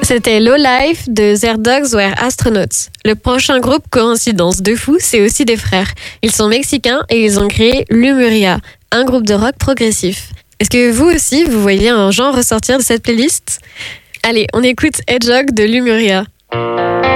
C'était Low Life de Their Dogs Were Astronauts. Le prochain groupe, coïncidence de fou, c'est aussi des frères. Ils sont mexicains et ils ont créé Lemuria, un groupe de rock progressif. Est-ce que vous aussi, vous voyez un genre ressortir de cette playlist ? Allez, on écoute Hedgehog de Lemuria.